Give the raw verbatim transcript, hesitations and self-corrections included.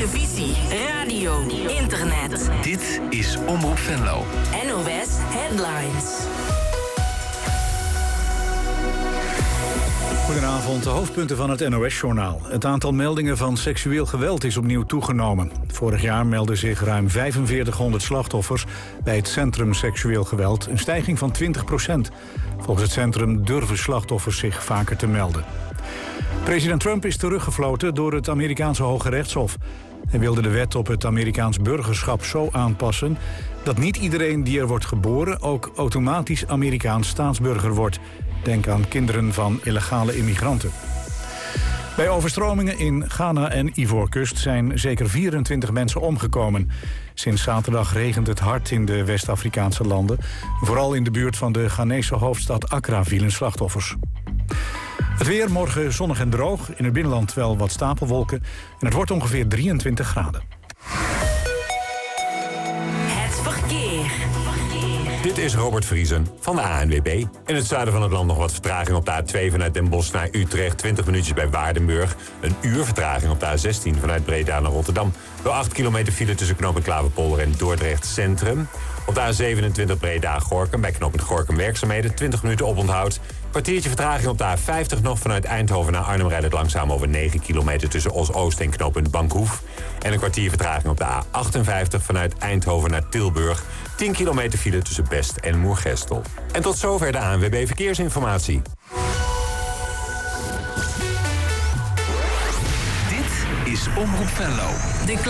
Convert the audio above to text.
televisie, radio, internet. Dit is Omroep Venlo. N O S Headlines. Goedenavond, de hoofdpunten van het N O S-journaal. Het aantal meldingen van seksueel geweld is opnieuw toegenomen. Vorig jaar meldden zich ruim vijfenveertighonderd slachtoffers bij het Centrum Seksueel Geweld, een stijging van twintig procent. Volgens het centrum durven slachtoffers zich vaker te melden. President Trump is teruggefloten door het Amerikaanse Hoge Rechtshof. Hij wilde de wet op het Amerikaans burgerschap zo aanpassen dat niet iedereen die er wordt geboren ook automatisch Amerikaans staatsburger wordt. Denk aan kinderen van illegale immigranten. Bij overstromingen in Ghana en Ivoorkust zijn zeker vierentwintig mensen omgekomen. Sinds zaterdag regent het hard in de West-Afrikaanse landen. Vooral in de buurt van de Ghanese hoofdstad Accra vielen slachtoffers. Het weer morgen zonnig en droog. In het binnenland wel wat stapelwolken. En het wordt ongeveer drieëntwintig graden. Het verkeer. Dit is Robert Vriesen van de A N W B. In het zuiden van het land nog wat vertraging op de A twee vanuit Den Bosch naar Utrecht. twintig minuutjes bij Waardenburg. Een uur vertraging op de A zestien vanuit Breda naar Rotterdam. Door acht kilometer file tussen knooppunt Klaverpolder en Dordrecht Centrum. Op de A zevenentwintig Breda-Gorkum bij knooppunt Gorkum werkzaamheden. twintig minuten oponthoud. Kwartiertje vertraging op de A vijftig nog vanuit Eindhoven naar Arnhem rijdt het langzaam over negen kilometer tussen Os-Oost en knooppunt Bankhoef. En een kwartier vertraging op de A achtenvijftig vanuit Eindhoven naar Tilburg. tien kilometer file tussen Best en Moergestel. En tot zover de A N W B Verkeersinformatie. Dit is Omroep Venlo. De